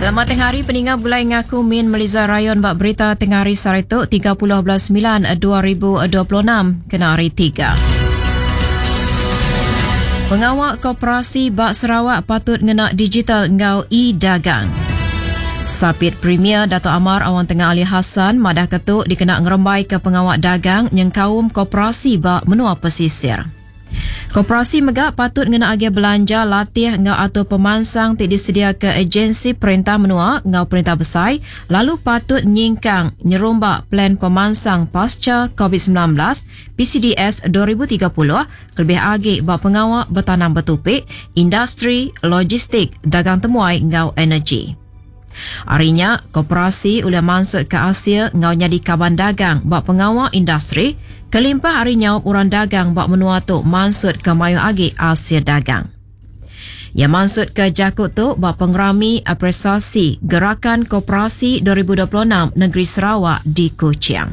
Selamat tengah hari, peninggal gulai ngaku Min Meliza Rayon bak berita tengah hari Sarituk 30/9/2026 kena hari 3. Pengawal Koperasi Bak Sarawak patut ngena digital ngau e-dagang. Sapit Premier Dato' Amar Awan Tengah Ali Hassan madah ketuk dikena ngerembai ke pengawal dagang yang kaum Koperasi Bak Menua Pesisir. Koperasi Megak patut ngena agi belanja latih ngau atau pemansang tidak disedia ke agensi perintah menua ngau perintah besar, lalu patut nyingkang nyerombak plan pemansang pasca COVID-19 PCDS 2030 lebih agi bak pengawal bertanam bertupik, industri, logistik, dagang temuai ngau energi. Harinya, koperasi ulih mansut ke Asia ngau nyadi kaban dagang bak pengawal industri, kelimpah harinya orang dagang bak menua tu mansut ke mayu agi Asia dagang. Yang mansut ke Jakut tu bak pengerami apresiasi Gerakan Koperasi 2026 Negeri Sarawak di Kuching.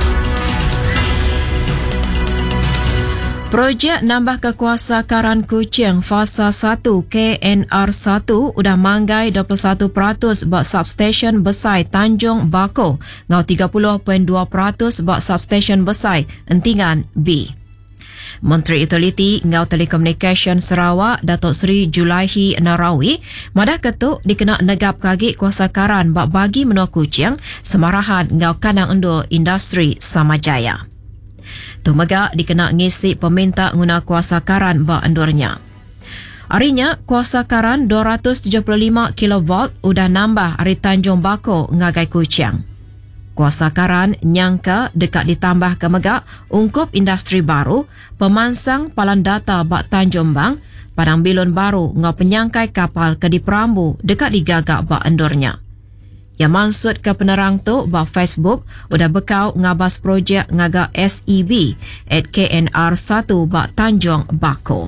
Projek nambah kekuasakaran Kuching Fasa 1 KNR1 udah manggai 21% bak substation besar Tanjung Bako ngau 30.2% bak substation besar Entingan B. Menteri Utiliti ngau Telekomunikasi Sarawak Datuk Seri Julaihi Narawi madah ketuk dikena negap kagi kuasakaran bak bagi menua Kuching semarahan ngau kanang endur industri Samajaya. Tumegak dikena ngisi peminta guna kuasakaran bak endurnya. Harinya, kuasakaran 275 kV udah nambah hari Tanjung Bako ngagai Kuching. Kuasakaran nyangka dekat ditambah ke Megak ungkup industri baru, pemansang palan data bak Tanjung Bang, padang bilun baru ngau penyangkai kapal ke di Perambu dekat digagak bak endurnya. Yang maksud ke penerang tu bak Facebook udah bekau ngabas projek ngaga SEB at KNR1 bak Tanjung Bako.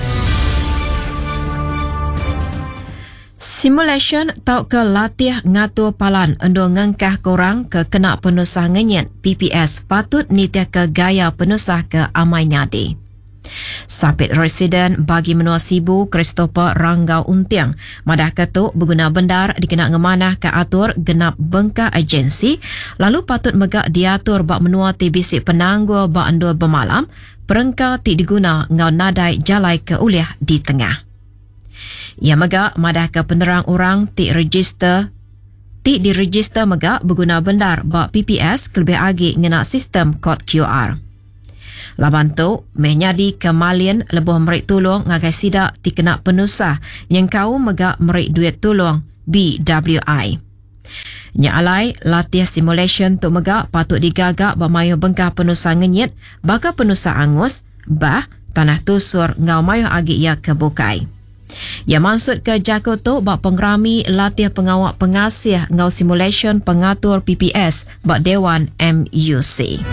Simulation tau ke latih ngatur palan endor ngengkah korang ke kena penusah ngenyet PPS patut nitih ke gaya penusah ke amai nyadi. Sapit Residen bagi menua Sibu Christopher Ranggau Untiang madah ketuk berguna bendar dikena ngemanah ke atur genap bengkah agensi lalu patut megak diatur bak menua TBC penangguh bak endor bermalam perengka tik diguna ngau nadai jalai ke uliah di tengah. Ia megak madah ke penerang orang tik diregister megak berguna bendar bak PPS kelebih agi ngena sistem kod QR. Laban tu, menyadi kemalian lebih merik tolong ngagai sidak dikena penusah yang kau megak merik duit tolong BWI. Nyalai, latih simulation tu megak patut digagak bermayu bengkah penusah ngenyit baka penusah angus, bah, tanah tusur ngau mayu agi ia kebukai. Yang maksud ke Jakut tu bak pengerami latih pengawak pengasih ngau simulation pengatur PPS bak Dewan MUC.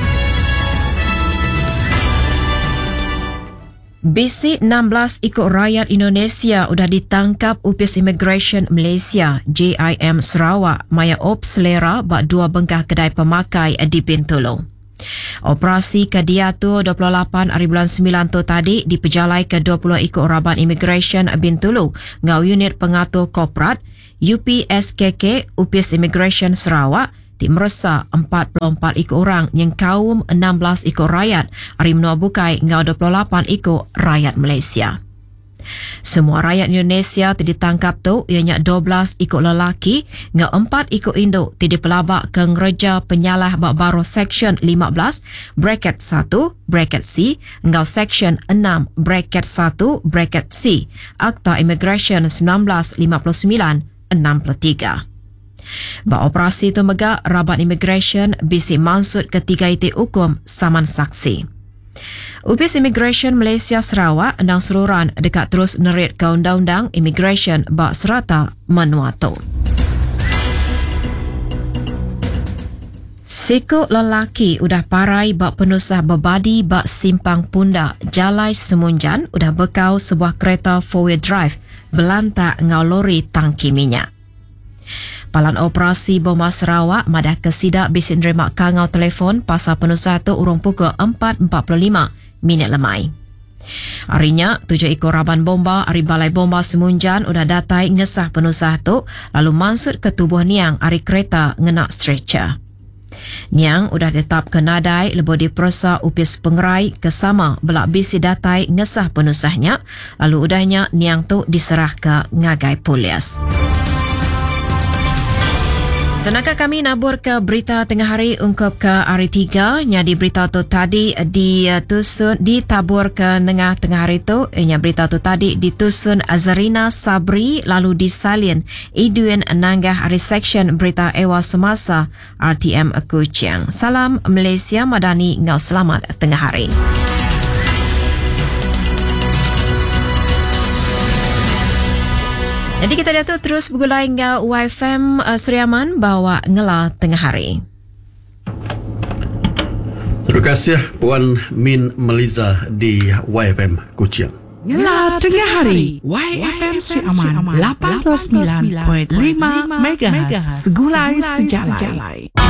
Bisik 16 ikut rakyat Indonesia udah ditangkap Upis Immigration Malaysia JIM Sarawak maya op selera bak dua bengkah kedai pemakai di Bintulu. Operasi Kadiatu 28 hari bulan 9 tu tadi dipejalai ke 20 ikut Raban Immigration Bintulu ngau unit pengatur korporat UPSKK Upis Immigration Sarawak di meresa 44 ikut orang yang kaum 16 ikut rakyat hari menua bukai ngau 28 ikut rakyat Malaysia. Semua rakyat Indonesia ditangkap tu ianya 12 ikut lelaki ngau 4 ikut induk pelabak ke ngereja penyalah bak baru Section 15 bracket 1 bracket C ngau Section 6 bracket 1 bracket C Akta Immigration 1959-63. Bak operasi tu megak Rabat Immigration bisi mansut ketiga itik hukum saman saksi. Upis Immigration Malaysia Sarawak endang seruran dekat terus nerit ke undang-undang Immigration bak serata Menuatu. Sikut lelaki udah parai bak penusah berbadi bak simpang pundak Jalai Semunjan udah bekau sebuah kereta 4-wheel drive belantak ngau lori tangki minyak. Palan operasi Boma Sarawak madah ke sidak bisi nerima kangau telefon pasal penusah tu urung pukul 4.45 minit lemai. Harinya, 7 ekor raban bomba dari Balai Bomba Semunjan udah datai ngesah penusah tu, lalu mansut ke tubuh Niang ari kereta ngenak stretcher. Niang udah tetap ke nadai lebo diperasa upis pengerai kesama belak bisi datai ngesah penusahnya, lalu udahnya Niang tu diserah ke ngagai polis. Tenaga kami nabur ke berita tengah hari ungkap ke hari 3. Nyadi berita tu tadi ditabur ke tengah hari tu. Berita tu tadi ditusun Azarina Sabri lalu disalin Edwin Nanggah hari seksyen berita Ewa Semasa RTM Kuching. Salam Malaysia Madani, ngau selamat tengah hari. Jadi kita lihat tu terus bergulai hingga YFM Seriaman bawa ngela tengah hari. Terima kasih Puan Min Meliza di YFM Kuching. Ngela tengah hari YFM Seriaman 89.5 MHz Segulai Sejalai.